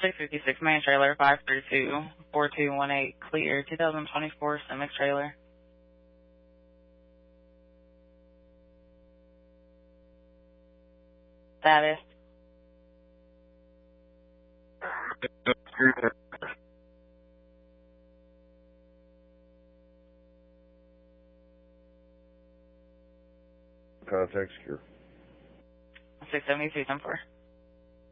656 main trailer, 532-4218, clear, 2024 Civic trailer. Status. Contact secure. 672, 10-4.